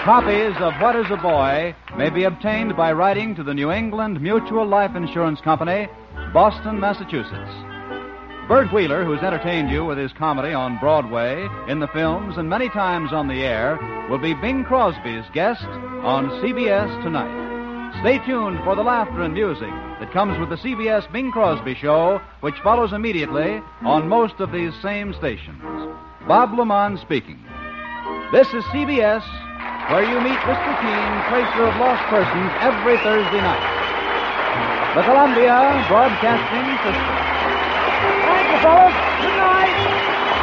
Copies of What is a Boy may be obtained by writing to the New England Mutual Life Insurance Company, Boston, Massachusetts. Bert Wheeler, who's entertained you with his comedy on Broadway, in the films, and many times on the air, will be Bing Crosby's guest on CBS tonight. Stay tuned for the laughter and music that comes with the CBS Bing Crosby Show, which follows immediately on most of these same stations. Bob LeMond speaking. This is CBS, where you meet Mr. Keene, tracer of lost persons, every Thursday night. The Columbia Broadcasting System. Thank you, fellas.